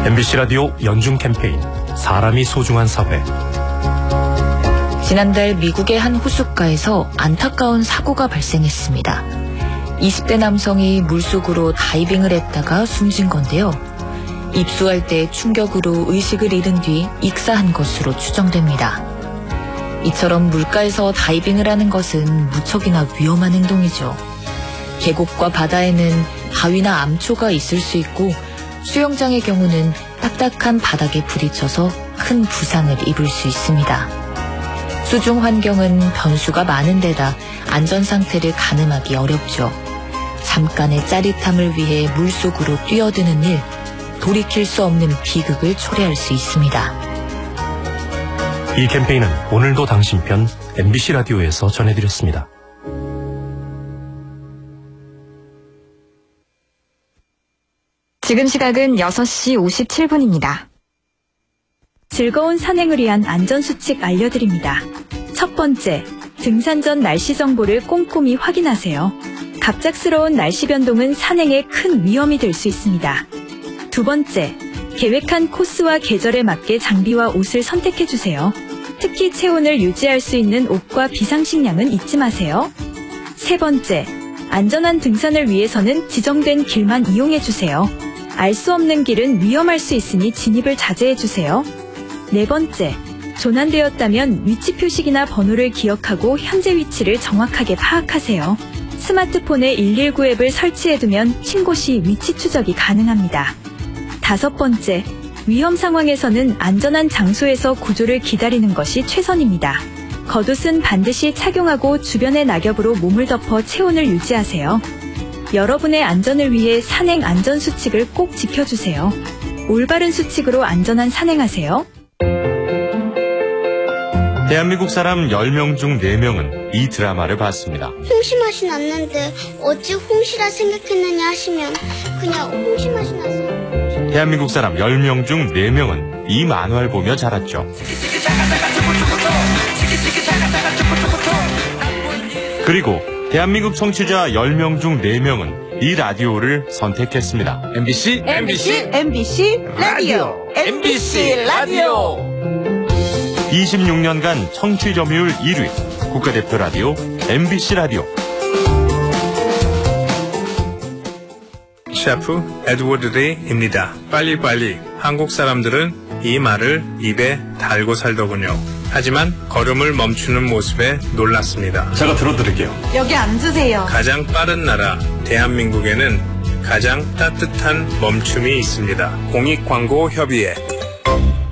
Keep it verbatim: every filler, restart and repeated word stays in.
엠비씨 라디오 연중 캠페인 사람이 소중한 사회. 지난달 미국의 한 호숫가에서 안타까운 사고가 발생했습니다. 이십 대 남성이 물속으로 다이빙을 했다가 숨진 건데요. 입수할 때 충격으로 의식을 잃은 뒤 익사한 것으로 추정됩니다. 이처럼 물가에서 다이빙을 하는 것은 무척이나 위험한 행동이죠. 계곡과 바다에는 바위나 암초가 있을 수 있고 수영장의 경우는 딱딱한 바닥에 부딪혀서 큰 부상을 입을 수 있습니다. 수중 환경은 변수가 많은 데다 안전 상태를 가늠하기 어렵죠. 잠깐의 짜릿함을 위해 물속으로 뛰어드는 일, 돌이킬 수 없는 비극을 초래할 수 있습니다. 이 캠페인은 오늘도 당신 편 엠비씨 라디오에서 전해드렸습니다. 지금 시각은 여섯 시 오십칠 분입니다. 즐거운 산행을 위한 안전수칙 알려드립니다. 첫 번째, 등산 전 날씨 정보를 꼼꼼히 확인하세요. 갑작스러운 날씨 변동은 산행에 큰 위험이 될 수 있습니다. 두 번째, 계획한 코스와 계절에 맞게 장비와 옷을 선택해주세요. 특히 체온을 유지할 수 있는 옷과 비상식량은 잊지 마세요. 세 번째, 안전한 등산을 위해서는 지정된 길만 이용해주세요. 알 수 없는 길은 위험할 수 있으니 진입을 자제해주세요. 네 번째, 조난되었다면 위치 표식이나 번호를 기억하고 현재 위치를 정확하게 파악하세요. 스마트폰에 일일구 앱을 설치해두면 신고 시 위치 추적이 가능합니다. 다섯 번째, 위험 상황에서는 안전한 장소에서 구조를 기다리는 것이 최선입니다. 겉옷은 반드시 착용하고 주변의 낙엽으로 몸을 덮어 체온을 유지하세요. 여러분의 안전을 위해 산행 안전 수칙을 꼭 지켜주세요. 올바른 수칙으로 안전한 산행하세요. 대한민국 사람 열 명 중 네 명은 이 드라마를 봤습니다. 홍시 맛이 났는데 어찌 홍시라 생각했느냐 하시면 그냥 홍시 맛이 나서. 대한민국 사람 열 명 중 네 명은 이 만화를 보며 자랐죠. 그리고 대한민국 청취자 열 명 중 네 명은 이 라디오를 선택했습니다. 엠비씨 엠비씨 엠비씨 라디오 엠비씨 라디오 이십육 년간 청취 점유율 일 위 국가대표 라디오 엠비씨 라디오. 셰프 에드워드 데이입니다. 빨리빨리. 한국 사람들은 이 말을 입에 달고 살더군요. 하지만 걸음을 멈추는 모습에 놀랐습니다. 제가 들어드릴게요. 여기 앉으세요. 가장 빠른 나라 대한민국에는 가장 따뜻한 멈춤이 있습니다. 공익광고협의회